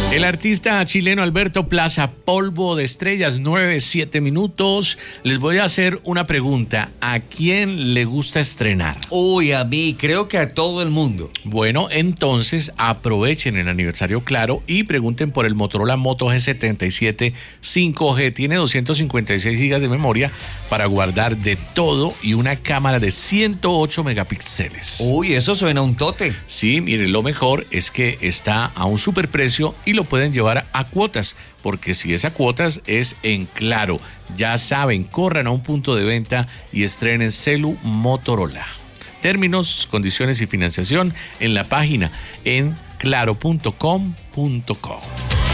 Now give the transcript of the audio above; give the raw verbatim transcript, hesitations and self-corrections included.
El artista chileno Alberto Plaza, Polvo de Estrellas, nueve, siete minutos. Les voy a hacer una pregunta. ¿A quién le gusta estrenar? Uy, a mí, creo que a todo el mundo. Bueno, entonces aprovechen el aniversario Claro y pregunten por el Motorola Moto G setenta y siete cinco G. Tiene doscientos cincuenta y seis gigas de memoria para guardar de todo y una cámara de ciento ocho megapíxeles. Uy, eso suena un tote. Sí, mire, lo mejor es que está a un superprecio y lo pueden llevar a cuotas, porque si es a cuotas es en Claro. Ya saben, corran a un punto de venta y estrenen celu Motorola. Términos, condiciones y financiación en la página en claro punto com punto co.